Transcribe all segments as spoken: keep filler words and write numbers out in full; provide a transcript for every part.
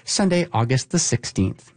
Sunday, August the sixteenth.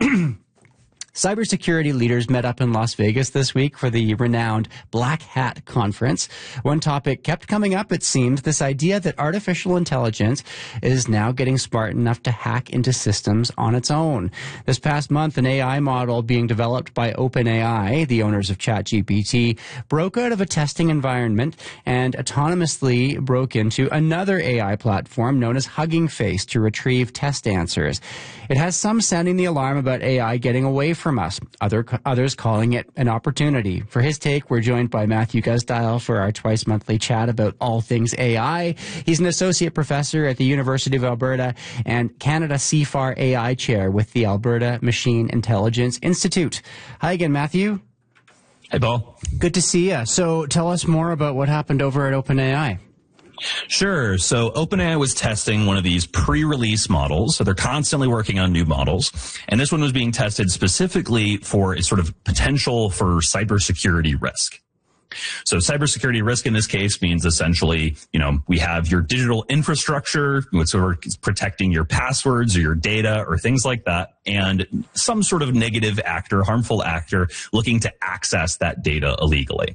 Cybersecurity leaders met up in Las Vegas this week for the renowned Black Hat Conference. One topic kept coming up, it seemed, this idea that artificial intelligence is now getting smart enough to hack into systems on its own. This past month, an A I model being developed by OpenAI, the owners of ChatGPT, broke out of a testing environment and autonomously broke into another A I platform known as Hugging Face to retrieve test answers. It has some sounding the alarm about A I getting away from from us, Other, others calling it an opportunity. For his take, we're joined by Matthew Gusdile for our twice monthly chat about all things A I. He's an associate professor at the University of Alberta and Canada C F A R A I chair with the Alberta Machine Intelligence Institute. Hi again, Matthew. Hey, Paul. Good to see you. So tell us more about what happened over at OpenAI. Sure. So OpenAI was testing one of these pre-release models. So they're constantly working on new models. And this one was being tested specifically for a sort of potential for cybersecurity risk. So cybersecurity risk in this case means essentially, you know, we have your digital infrastructure, which is protecting your passwords or your data or things like that, and some sort of negative actor, harmful actor looking to access that data illegally.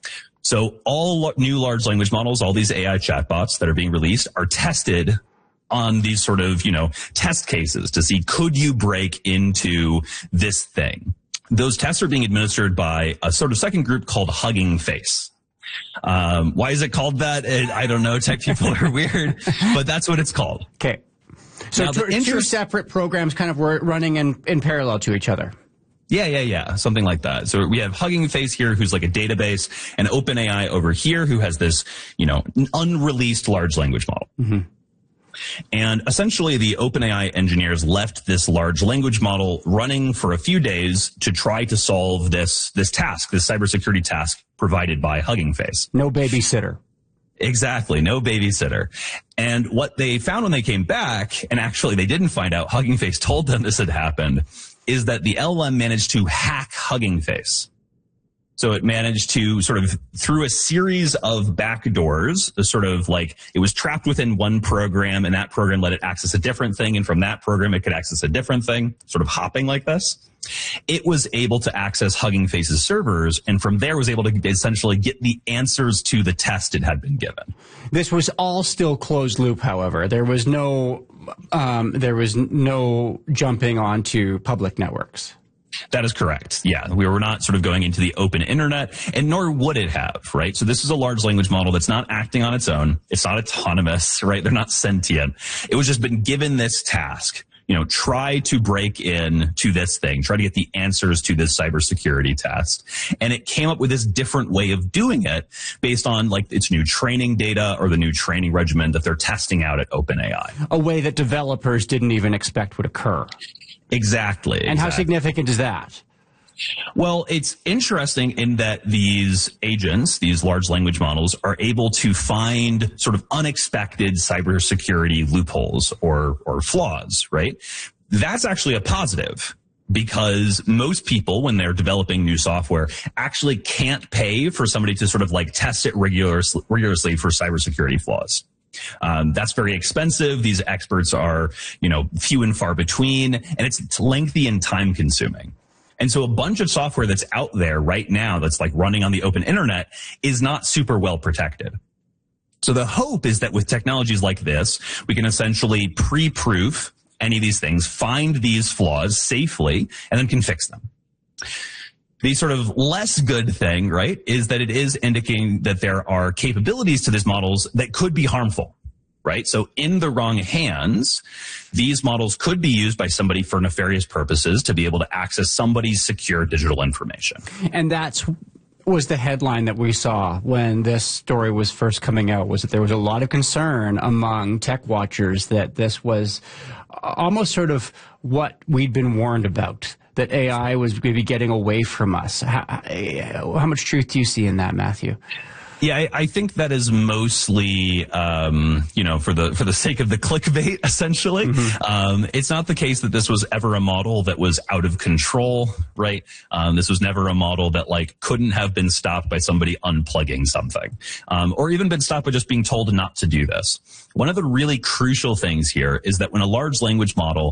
So all new large language models, all these A I chatbots that are being released are tested on these sort of, you know, test cases to see, could you break into this thing? Those tests are being administered by a sort of second group called Hugging Face. Um, why is it called that? I don't know. Tech people are weird, but that's what it's called. Okay. So two, interest- two separate programs kind of were running in, in parallel to each other. Yeah, yeah, yeah. Something like that. So we have Hugging Face here, who's like a database, and OpenAI over here, who has this, you know, unreleased large language model. Mm-hmm. And essentially the OpenAI engineers left this large language model running for a few days to try to solve this, this task, this cybersecurity task provided by Hugging Face. No babysitter. Exactly. No babysitter. And what they found when they came back, and actually they didn't find out, Hugging Face told them this had happened, is that the L L M managed to hack Hugging Face. So it managed to sort of, through a series of backdoors, sort of like it was trapped within one program, and that program let it access a different thing, and from that program it could access a different thing, sort of hopping like this. It was able to access Hugging Face's servers, and from there was able to essentially get the answers to the test it had been given. This was all still closed loop, however. There was no, um, there was no jumping onto public networks. That is correct. Yeah, we were not sort of going into the open internet, and nor would it have, right? So this is a large language model that's not acting on its own. It's not autonomous, right? They're not sentient. It was just been given this task. You know, try to break in to this thing, try to get the answers to this cybersecurity test. And it came up with this different way of doing it based on like its new training data or the new training regimen that they're testing out at OpenAI. A way that developers didn't even expect would occur. Exactly. And exactly. How significant is that? Well, it's interesting in that these agents, these large language models, are able to find sort of unexpected cybersecurity loopholes or, or flaws, right? That's actually a positive, because most people, when they're developing new software, actually can't pay for somebody to sort of like test it rigorous, rigorously for cybersecurity flaws. Um, that's very expensive. These experts are, you know, few and far between, and it's, it's lengthy and time consuming. And so a bunch of software that's out there right now that's like running on the open internet is not super well protected. So the hope is that with technologies like this, we can essentially pre-proof any of these things, find these flaws safely, and then can fix them. The sort of less good thing, right, is that it is indicating that there are capabilities to these models that could be harmful. Right? So in the wrong hands, these models could be used by somebody for nefarious purposes to be able to access somebody's secure digital information. And that's was the headline that we saw when this story was first coming out, was that there was a lot of concern among tech watchers that this was almost sort of what we'd been warned about, that A I was going to be getting away from us. How, how much truth do you see in that, Matthew? Yeah, I, I think that is mostly, um, you know, for the for the sake of the clickbait, essentially. Mm-hmm. Um, it's not the case that this was ever a model that was out of control, right? Um, this was never a model that like couldn't have been stopped by somebody unplugging something, um, or even been stopped by just being told not to do this. One of the really crucial things here is that when a large language model